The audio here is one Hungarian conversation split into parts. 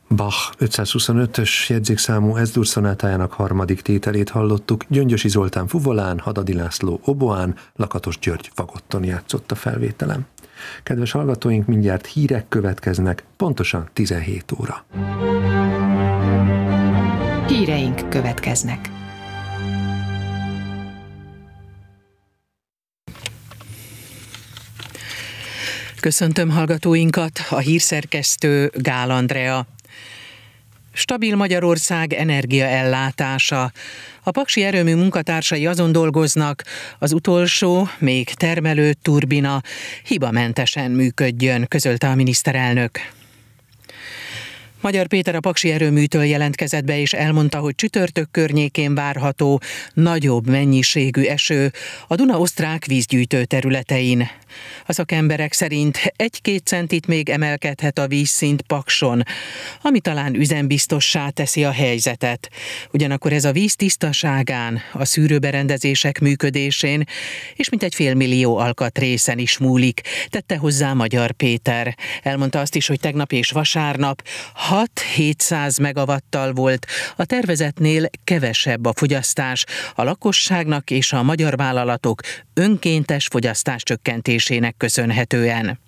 Bach 525-ös jegyzékszámú Es-dur szonátájának harmadik tételét hallottuk, Gyöngyösi Zoltán fuvolán, Hadadi László oboán, Lakatos György fagotton játszott a felvételem. Kedves hallgatóink, mindjárt hírek következnek, pontosan 17 óra. Híreink következnek. Köszöntöm hallgatóinkat, a hírszerkesztő Gál Andrea. Stabil Magyarország energiaellátása. A paksi erőmű munkatársai azon dolgoznak, az utolsó, még termelő turbina hibamentesen működjön, közölte a miniszterelnök. Magyar Péter a paksi erőműtől jelentkezett be, és elmondta, hogy csütörtök környékén várható nagyobb mennyiségű eső a Duna-osztrák vízgyűjtő területein. A szakemberek szerint 1-2 centit még emelkedhet a vízszint Pakson, ami talán üzembiztossá teszi a helyzetet. Ugyanakkor ez a víz tisztaságán, a szűrőberendezések működésén és mintegy 500 000 alkatrészen is múlik, tette hozzá Magyar Péter. Elmondta azt is, hogy tegnap és vasárnap 6-700 megawattal volt, a tervezetnél kevesebb a fogyasztás, a lakosságnak és a magyar vállalatok önkéntes fogyasztás csökkentésének köszönhetően.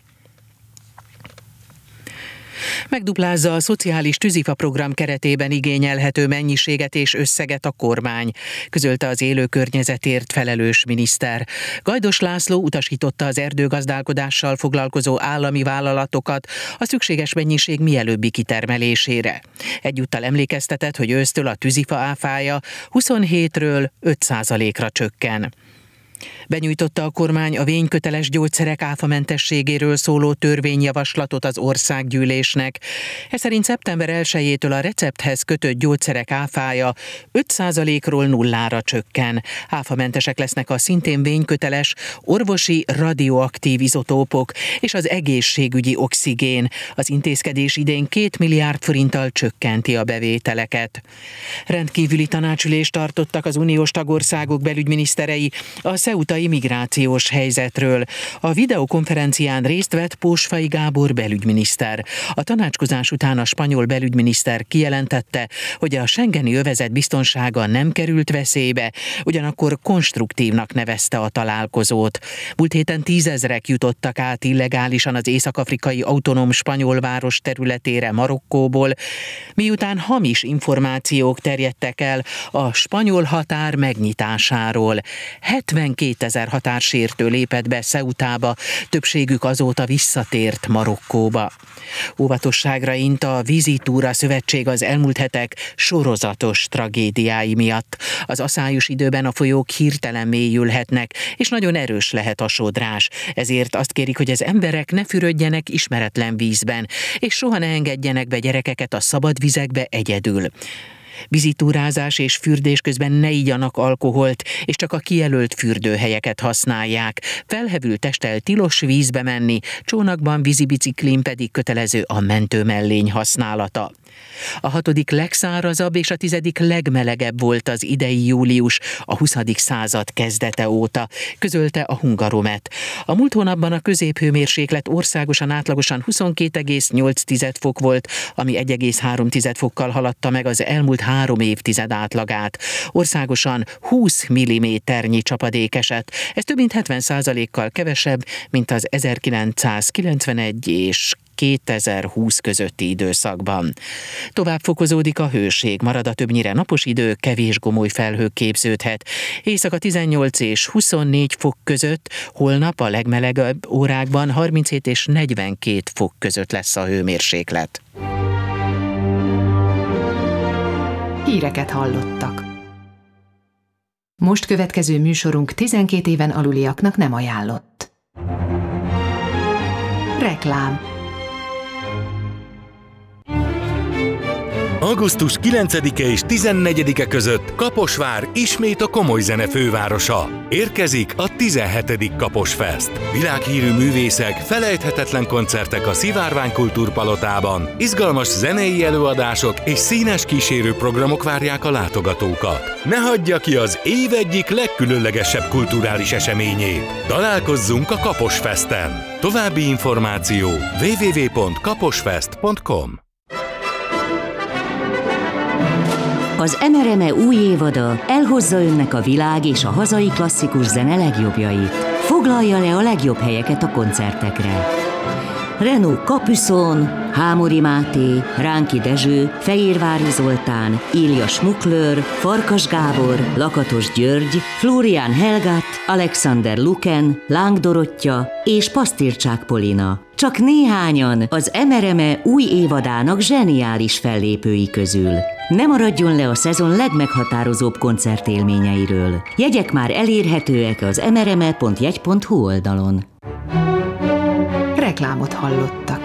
Megduplázza a szociális tűzifa program keretében igényelhető mennyiséget és összeget a kormány, közölte az élő környezetért felelős miniszter. Gajdos László utasította az erdőgazdálkodással foglalkozó állami vállalatokat a szükséges mennyiség mielőbbi kitermelésére. Egyúttal emlékeztetett, hogy ősztől a tűzifa áfája 27-ről 5%-ra csökken. Benyújtotta a kormány a vényköteles gyógyszerek áfamentességéről szóló törvényjavaslatot az országgyűlésnek. Ez szerint szeptember 1-től a recepthez kötött gyógyszerek áfája 5%-ról 0-ra csökken. Áfamentesek lesznek a szintén vényköteles orvosi radioaktív izotópok és az egészségügyi oxigén. Az intézkedés idén 2 milliárd forinttal csökkenti a bevételeket. Rendkívüli tanácsülést tartottak az uniós tagországok belügyminiszterei a ceutai migrációs helyzetről. A videokonferencián részt vett Pósfai Gábor belügyminiszter. A tanácskozás után a spanyol belügyminiszter kijelentette, hogy a schengeni övezet biztonsága nem került veszélybe, ugyanakkor konstruktívnak nevezte a találkozót. Múlt héten 10 000-ek jutottak át illegálisan az észak-afrikai autonóm spanyol város területére Marokkóból, miután hamis információk terjedtek el a spanyol határ megnyitásáról. 72 000 határsértő lépett be Ceutába, többségük azóta visszatért Marokkóba. Óvatosságra int a Vízitúra Szövetség az elmúlt hetek sorozatos tragédiái miatt. Az aszályos időben a folyók hirtelen mélyülhetnek, és nagyon erős lehet a sodrás. Ezért azt kérik, hogy az emberek ne fürödjenek ismeretlen vízben, és soha ne engedjenek be gyerekeket a szabad vizekbe egyedül. Vízitúrázás és fürdés közben ne igyanak alkoholt, és csak a kijelölt fürdőhelyeket használják. Felhevült testtel tilos vízbe menni, csónakban, vízibiciklin pedig kötelező a mentőmellény használata. A 6. legszárazabb és a 10. legmelegebb volt az idei július a 20. század kezdete óta, közölte a Hungaromet. A múlt hónapban a középhőmérséklet országosan átlagosan 22,8 fok volt, ami 1,3 fokkal haladta meg az elmúlt 3 évtized átlagát. Országosan 20 mm-nyi csapadék esett. Ez több mint 70%-kal kevesebb, mint az 1991 és 2020 közötti időszakban. Tovább fokozódik a hőség, marad a többnyire napos idő, kevés gomoly felhők képződhet. Éjszaka 18 és 24 fok között, holnap a legmelegebb órákban 37 és 42 fok között lesz a hőmérséklet. Híreket hallottak. Most következő műsorunk 12 éven aluliaknak nem ajánlott. Reklám. Augusztus 9-e és 14-e között Kaposvár ismét a komoly zene fővárosa. Érkezik a 17. Kaposfest. Világhírű művészek, felejthetetlen koncertek a Szivárvány Kultúrpalotában, izgalmas zenei előadások és színes kísérő programok várják a látogatókat. Ne hagyja ki az év egyik legkülönlegesebb kulturális eseményét. Találkozzunk a Kaposfesten. További információ www.kaposfest.com. Az MRME új évada elhozza önnek a világ és a hazai klasszikus zene legjobbjait. Foglalja le a legjobb helyeket a koncertekre. Renaud Capuçon, Hámori Máté, Ránki Dezső, Fejérvári Zoltán, Ilja Schmuckler, Farkas Gábor, Lakatos György, Florian Helgat, Alexander Luken, Láng Dorottya és Pasztircsák Polina. Csak néhányan az MRME új évadának zseniális fellépői közül. Ne maradjon le a szezon legmeghatározóbb koncertélményeiről. Jegyek már elérhetőek az mrme.jegy.hu oldalon. Reklámot hallottak.